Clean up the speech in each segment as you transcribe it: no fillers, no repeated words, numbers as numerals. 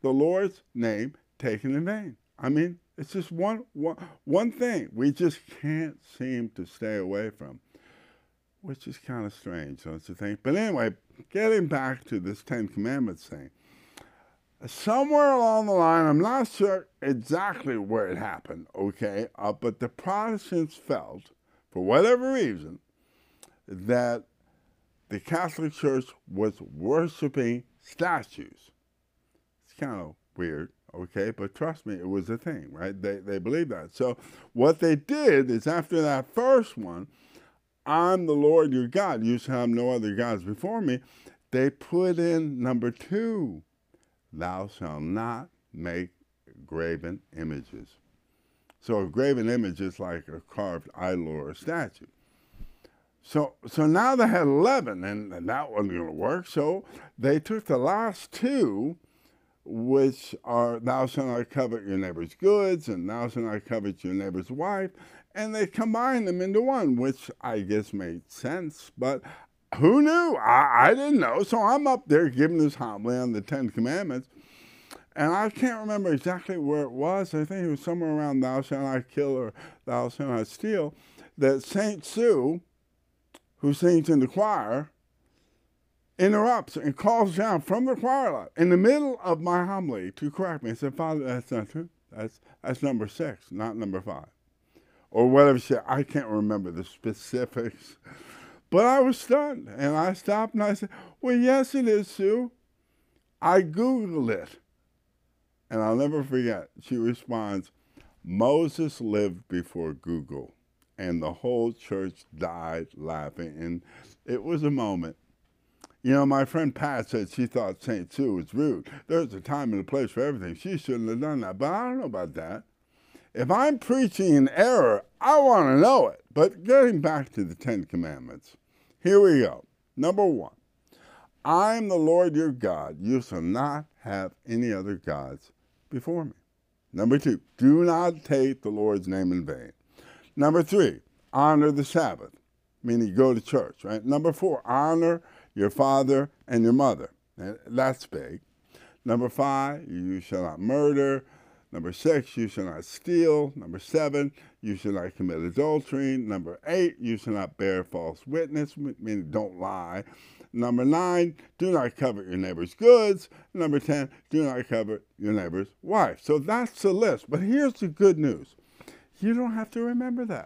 the Lord's name taken in vain. I mean, it's just one thing we just can't seem to stay away from, which is kind of strange, don't you think? But anyway, getting back to this Ten Commandments thing, somewhere along the line, I'm not sure exactly where it happened, okay, but the Protestants felt, for whatever reason, that the Catholic Church was worshiping statues. It's kind of weird, okay, but trust me, it was a thing, right? They believed that. So what they did is after that first one, I'm the Lord your God, you shall have no other gods before me, they put in number 2, thou shalt not make graven images. So a graven image is like a carved idol or a statue. So now they had 11, and that wasn't going to work. So they took the last 2, which are thou shalt not covet your neighbor's goods and thou shalt not covet your neighbor's wife, and they combined them into one, which I guess made sense. But who knew? I didn't know. So I'm up there giving this homily on the Ten Commandments, and I can't remember exactly where it was. I think it was somewhere around thou shalt not kill or thou shalt not steal, that St. Sue, who sings in the choir, interrupts and calls down from the choir loft in the middle of my homily to correct me. I said, Father, that's not true. That's number 6, not number 5. Or whatever she said. I can't remember the specifics. But I was stunned, and I stopped and I said, well, yes, it is, Sue. I Googled it. And I'll never forget, she responds, Moses lived before Google. And the whole church died laughing, and it was a moment. You know, my friend Pat said she thought St. Sue was rude. There's a time and a place for everything. She shouldn't have done that, but I don't know about that. If I'm preaching in error, I want to know it. But getting back to the Ten Commandments, here we go. Number 1, I'm the Lord your God. You shall not have any other gods before me. Number 2, do not take the Lord's name in vain. Number 3, honor the Sabbath, meaning go to church, right? Number 4, honor your father and your mother. And that's big. Number 5, you shall not murder. Number 6, you shall not steal. Number 7, you shall not commit adultery. Number 8, you shall not bear false witness, meaning don't lie. Number 9, do not covet your neighbor's goods. Number 10, do not covet your neighbor's wife. So that's the list. But here's the good news. You don't have to remember that.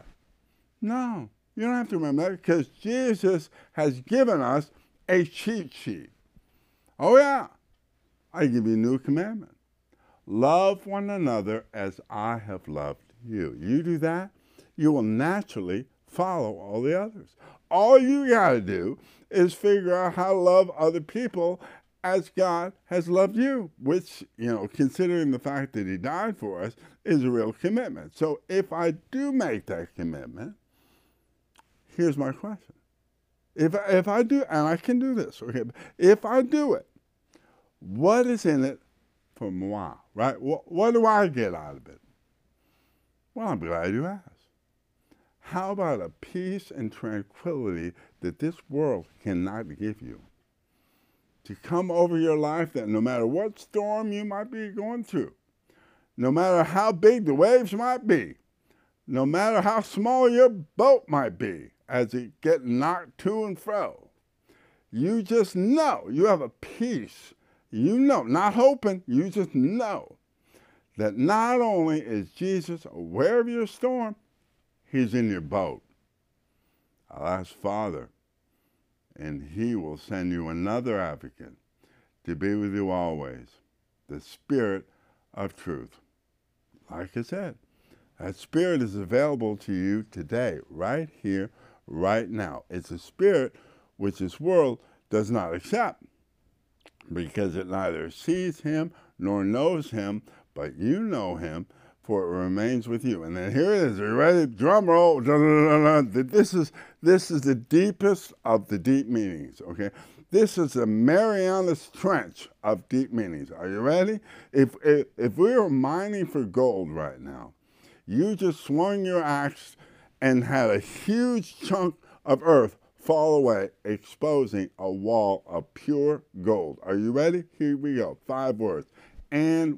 No, you don't have to remember that because Jesus has given us a cheat sheet. Oh yeah, I give you a new commandment. Love one another as I have loved you. You do that, you will naturally follow all the others. All you got to do is figure out how to love other people as God has loved you, which, you know, considering the fact that he died for us, is a real commitment. So if I do make that commitment, here's my question. If I do, and I can do this, okay, if I do it, what is in it for moi, right? What do I get out of it? Well, I'm glad you asked. How about a peace and tranquility that this world cannot give you? To come over your life that no matter what storm you might be going through, no matter how big the waves might be, no matter how small your boat might be as it gets knocked to and fro, you just know, you have a peace, you know, not hoping, you just know that not only is Jesus aware of your storm, he's in your boat. I'll ask Father, and he will send you another advocate to be with you always, the Spirit of truth. Like I said, that Spirit is available to you today, right here, right now. It's a Spirit which this world does not accept because it neither sees him nor knows him, but you know him, for it remains with you. And then here it is. Are you ready? Drum roll. This is the deepest of the deep meanings, okay? This is the Marianas Trench of deep meanings. Are you ready? If we were mining for gold right now, you just swung your axe and had a huge chunk of earth fall away, exposing a wall of pure gold. Are you ready? Here we go. 5 words. and